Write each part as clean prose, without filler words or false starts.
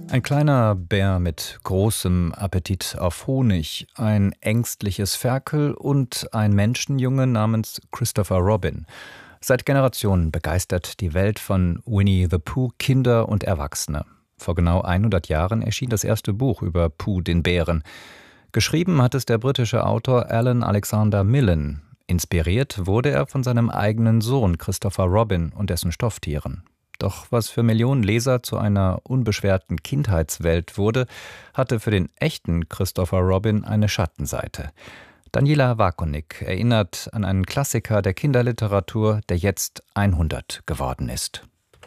Ein kleiner Bär mit großem Appetit auf Honig, ein ängstliches Ferkel und ein Menschenjunge namens Christopher Robin. Seit Generationen begeistert die Welt von Winnie the Pooh Kinder und Erwachsene. Vor genau 100 Jahren erschien das erste Buch über Pooh den Bären. Geschrieben hat es der britische Autor Alan Alexander Milne. Inspiriert wurde er von seinem eigenen Sohn Christopher Robin und dessen Stofftieren. Doch was für Millionen Leser zu einer unbeschwerten Kindheitswelt wurde, hatte für den echten Christopher Robin eine Schattenseite. Daniela Wakonik erinnert an einen Klassiker der Kinderliteratur, der jetzt 100 geworden ist.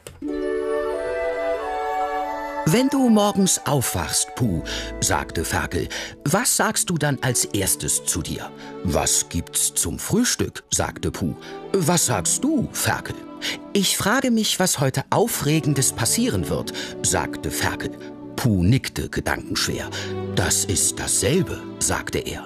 »Wenn du morgens aufwachst, Pooh«, sagte Ferkel, »was sagst du dann als erstes zu dir?« »Was gibt's zum Frühstück?«, sagte Pooh. »Was sagst du, Ferkel?« »Ich frage mich, was heute Aufregendes passieren wird«, sagte Ferkel. Pooh nickte gedankenschwer. »Das ist dasselbe«, sagte er.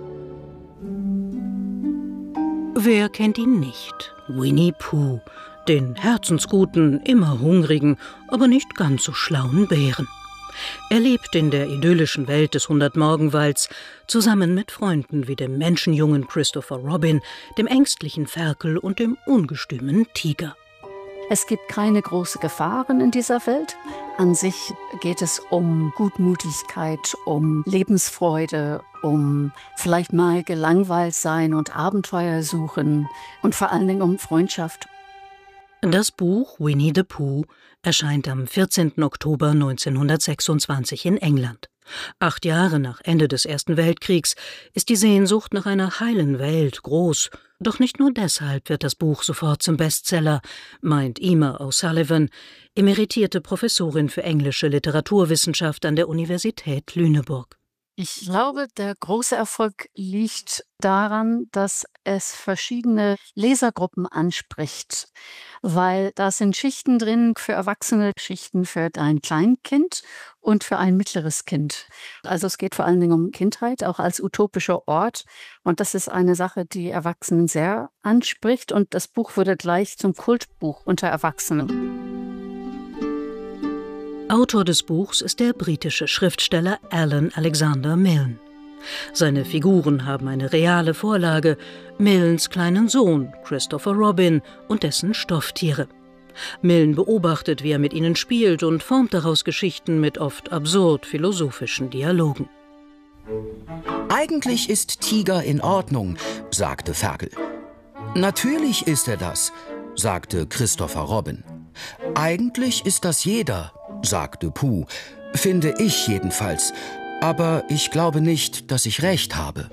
Wer kennt ihn nicht? Winnie Pooh, den herzensguten, immer hungrigen, aber nicht ganz so schlauen Bären. Er lebt in der idyllischen Welt des Hundertmorgenwalds zusammen mit Freunden wie dem Menschenjungen Christopher Robin, dem ängstlichen Ferkel und dem ungestümen Tiger. Es gibt keine großen Gefahren in dieser Welt. An sich geht es um Gutmütigkeit, um Lebensfreude, um vielleicht mal gelangweilt sein und Abenteuer suchen und vor allen Dingen um Freundschaft. Das Buch Winnie the Pooh erscheint am 14. Oktober 1926 in England. 8 Jahre nach Ende des Ersten Weltkriegs ist die Sehnsucht nach einer heilen Welt groß. Doch nicht nur deshalb wird das Buch sofort zum Bestseller, meint Emer O'Sullivan, emeritierte Professorin für englische Literaturwissenschaft an der Universität Lüneburg. Ich glaube, der große Erfolg liegt daran, dass es verschiedene Lesergruppen anspricht, weil da sind Schichten drin für Erwachsene, Schichten für ein Kleinkind und für ein mittleres Kind. Also es geht vor allen Dingen um Kindheit, auch als utopischer Ort. Und das ist eine Sache, die Erwachsenen sehr anspricht. Und das Buch wurde gleich zum Kultbuch unter Erwachsenen. Autor des Buchs ist der britische Schriftsteller Alan Alexander Milne. Seine Figuren haben eine reale Vorlage, Milnes kleinen Sohn Christopher Robin und dessen Stofftiere. Milne beobachtet, wie er mit ihnen spielt und formt daraus Geschichten mit oft absurd philosophischen Dialogen. »Eigentlich ist Tiger in Ordnung«, sagte Ferkel. »Natürlich ist er das«, sagte Christopher Robin. »Eigentlich ist das jeder«, sagte Pooh. »Finde ich jedenfalls. Aber ich glaube nicht, dass ich recht habe.«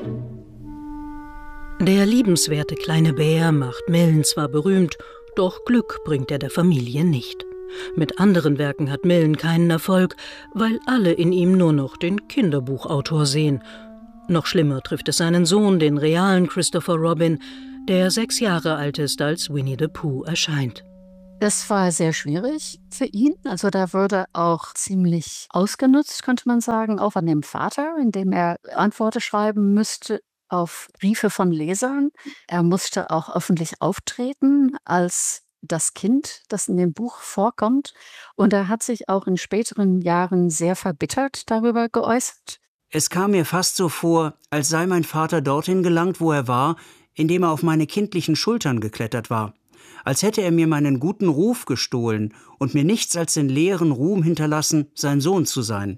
Der liebenswerte kleine Bär macht Milne zwar berühmt, doch Glück bringt er der Familie nicht. Mit anderen Werken hat Milne keinen Erfolg, weil alle in ihm nur noch den Kinderbuchautor sehen. Noch schlimmer trifft es seinen Sohn, den realen Christopher Robin, der 6 Jahre alt ist, als Winnie the Pooh erscheint. Das war sehr schwierig für ihn. Also da wurde auch ziemlich ausgenutzt, könnte man sagen, auch an dem Vater, indem er Antworten schreiben müsste auf Briefe von Lesern. Er musste auch öffentlich auftreten als das Kind, das in dem Buch vorkommt. Und er hat sich auch in späteren Jahren sehr verbittert darüber geäußert. Es kam mir fast so vor, als sei mein Vater dorthin gelangt, wo er war, indem er auf meine kindlichen Schultern geklettert war. Als hätte er mir meinen guten Ruf gestohlen und mir nichts als den leeren Ruhm hinterlassen, sein Sohn zu sein.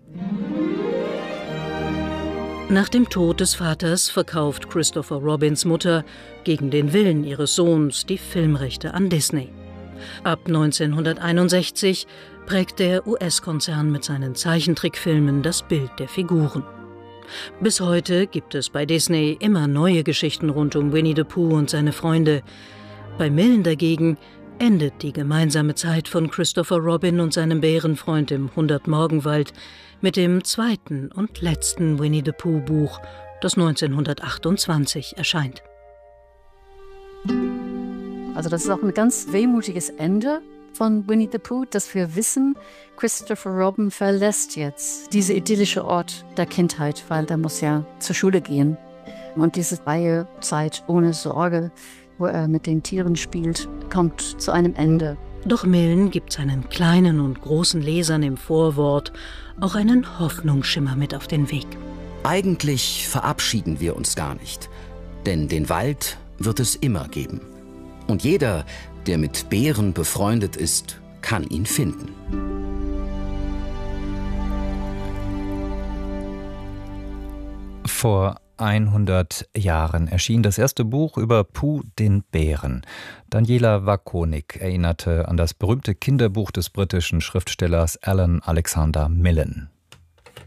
Nach dem Tod des Vaters verkauft Christopher Robins Mutter gegen den Willen ihres Sohns die Filmrechte an Disney. Ab 1961 prägt der US-Konzern mit seinen Zeichentrickfilmen das Bild der Figuren. Bis heute gibt es bei Disney immer neue Geschichten rund um Winnie the Pooh und seine Freunde. Bei Milne dagegen endet die gemeinsame Zeit von Christopher Robin und seinem Bärenfreund im Hundertmorgenwald mit dem zweiten und letzten Winnie the Pooh Buch, das 1928 erscheint. Also das ist auch ein ganz wehmutiges Ende von Winnie the Pooh, dass wir wissen, Christopher Robin verlässt jetzt diese idyllische Ort der Kindheit, weil der muss ja zur Schule gehen. Und diese freie Zeit ohne Sorge, wo er mit den Tieren spielt, kommt zu einem Ende. Doch Milne gibt seinen kleinen und großen Lesern im Vorwort auch einen Hoffnungsschimmer mit auf den Weg. Eigentlich verabschieden wir uns gar nicht, denn den Wald wird es immer geben. Und jeder, der mit Bären befreundet ist, kann ihn finden. Vor 100 Jahren erschien das erste Buch über Pooh, den Bären. Daniela Wakonik erinnerte an das berühmte Kinderbuch des britischen Schriftstellers Alan Alexander Milne.